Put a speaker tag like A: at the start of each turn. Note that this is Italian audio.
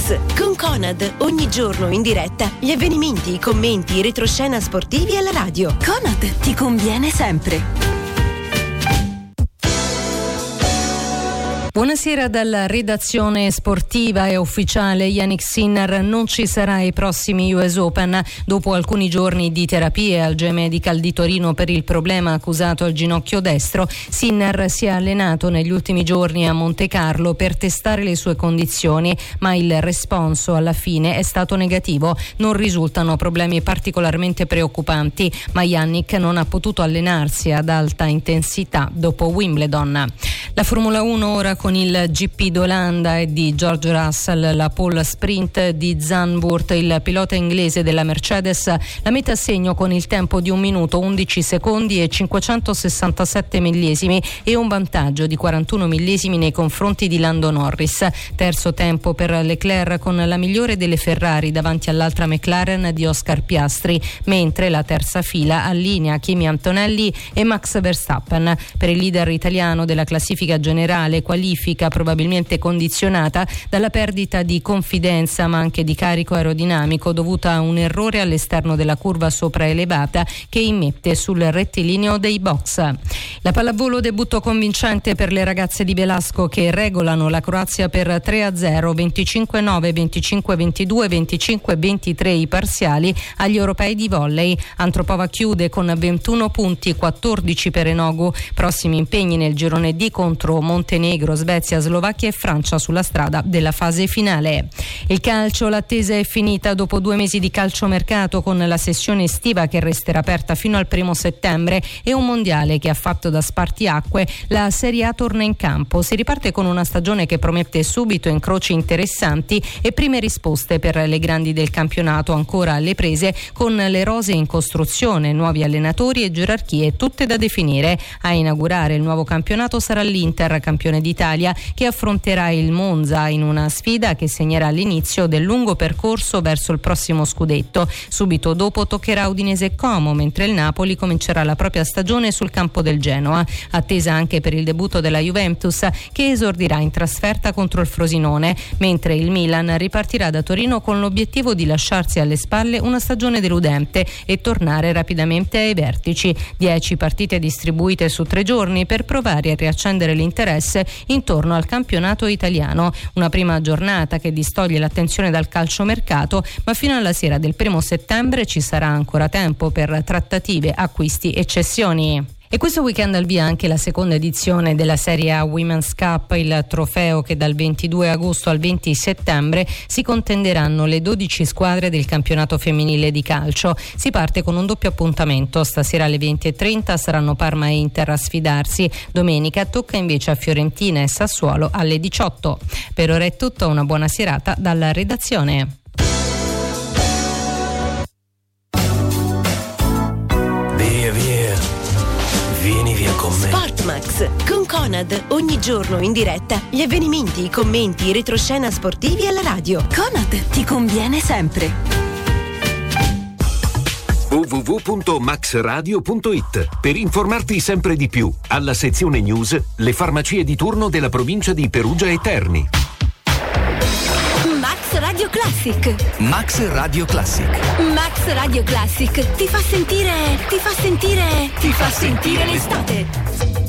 A: Max con Conad, ogni giorno in diretta gli avvenimenti, i commenti, i retroscena sportivi alla radio.
B: Conad ti conviene sempre.
C: Buonasera dalla redazione sportiva. È ufficiale, Jannik Sinner non ci sarà ai prossimi US Open. Dopo alcuni giorni di terapie al G-Medical di Torino per il problema accusato al ginocchio destro, Sinner si è allenato negli ultimi giorni a Monte Carlo per testare le sue condizioni, ma il responso alla fine è stato negativo. Non risultano problemi particolarmente preoccupanti, ma Jannik non ha potuto allenarsi ad alta intensità dopo Wimbledon. La Formula 1 ora con il GP d'Olanda e di George Russell, la pole sprint di Zandvoort, il pilota inglese della Mercedes, la mette a segno con il tempo di 1 minuto 11 secondi e 567 millesimi e un vantaggio di 41 millesimi nei confronti di Lando Norris. Terzo tempo per Leclerc con la migliore delle Ferrari davanti all'altra McLaren di Oscar Piastri, mentre la terza fila allinea Kimi Antonelli e Max Verstappen. Per il leader italiano della classifica generale, qualifica probabilmente condizionata dalla perdita di confidenza ma anche di carico aerodinamico dovuta a un errore all'esterno della curva sopraelevata che immette sul rettilineo dei box. La pallavolo, debutto convincente per le ragazze di Velasco che regolano la Croazia per 3-0, 25-9, 25-22, 25-23 i parziali agli europei di volley. Antropova chiude con 21 punti, 14 per Enogu. Prossimi impegni nel girone D contro Montenegro, Svezia, Slovacchia e Francia sulla strada della fase finale. Il calcio, l'attesa è finita dopo 2 mesi di calciomercato con la sessione estiva che resterà aperta fino al 1 settembre e un mondiale che ha fatto da spartiacque. La Serie A torna in campo, si riparte con una stagione che promette subito incroci interessanti e prime risposte per le grandi del campionato ancora alle prese, con le rose in costruzione, nuovi allenatori e gerarchie tutte da definire. A inaugurare il nuovo campionato sarà l'Inter, campione d'Italia, che affronterà il Monza in una sfida che segnerà l'inizio del lungo percorso verso il prossimo scudetto. Subito dopo toccherà Udinese e Como, mentre il Napoli comincerà la propria stagione sul campo del Genoa. Attesa anche per il debutto della Juventus, che esordirà in trasferta contro il Frosinone, mentre il Milan ripartirà da Torino con l'obiettivo di lasciarsi alle spalle una stagione deludente e tornare rapidamente ai vertici. 10 partite distribuite su 3 giorni per provare a riaccendere l'interesse intorno al campionato italiano. Una prima giornata che distoglie l'attenzione dal calciomercato, ma fino alla sera del 1 settembre ci sarà ancora tempo per trattative, acquisti e cessioni. E questo weekend al via anche la seconda edizione della Serie A Women's Cup, il trofeo che dal 22 agosto al 20 settembre si contenderanno le 12 squadre del campionato femminile di calcio. Si parte con un doppio appuntamento. Stasera alle 20:30 saranno Parma e Inter a sfidarsi. Domenica tocca invece a Fiorentina e Sassuolo alle 18. Per ora è tutto, una buona serata dalla redazione.
D: Vieni via con me.
A: Sportmax con Conad, ogni giorno in diretta gli avvenimenti, i commenti, i retroscena sportivi alla radio.
B: Conad ti conviene sempre.
E: www.maxradio.it per informarti sempre di più. Alla sezione news, le farmacie di turno della provincia di Perugia e Terni.
A: Max Radio Classic.
D: Max Radio Classic.
A: Max Radio Classic ti fa sentire l'estate.